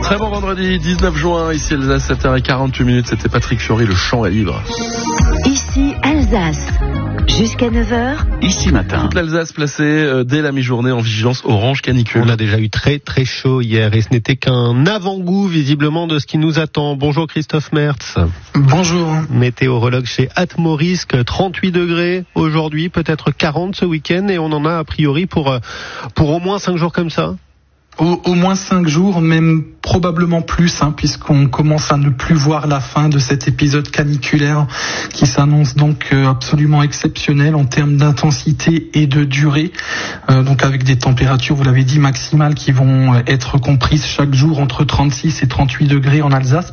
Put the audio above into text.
Très bon vendredi 19 juin, ici Alsace, 7h48, c'était Patrick Fiori, le chant est libre. Ici Alsace, jusqu'à 9h. Ici matin. Toute l'Alsace placée dès la mi-journée en vigilance orange canicule. On a déjà eu très très chaud hier et ce n'était qu'un avant-goût visiblement de ce qui nous attend. Bonjour Christophe Mertz. Bonjour. Météorologue chez Atmorisk, 38 degrés aujourd'hui, peut-être 40 ce week-end et on en a a priori pour au moins 5 jours comme ça. Au moins 5 jours, même probablement plus, puisqu'on commence à ne plus voir la fin de cet épisode caniculaire qui s'annonce donc absolument exceptionnel en termes d'intensité et de durée. Donc avec des températures, vous l'avez dit, maximales qui vont être comprises chaque jour entre 36 et 38 degrés en Alsace.